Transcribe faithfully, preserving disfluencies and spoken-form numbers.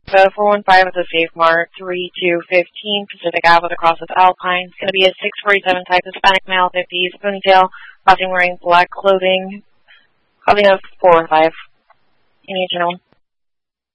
So four one five at the Safe Mart, three two fifteen Pacific Avenue across with Alpine. It's going to be a six forty-seven type Hispanic male, fifties, ponytail, crossing wearing black clothing. Calling up four or five. Any gentleman.